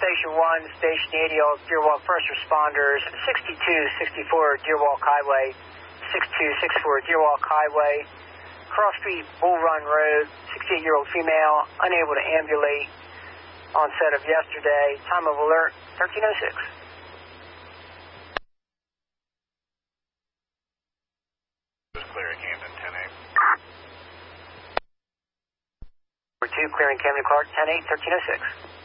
Station 1, Station 80, all Deerwalk first responders, 6264 Deerwalk Highway, 6264 Deerwalk Highway, Cross Street, Bull Run Road, 68-year-old female, unable to ambulate, onset of yesterday, time of alert, 1306. Clearing Camden, 10-8. Number 2, clearing Camden Clark, 10-8, 1306.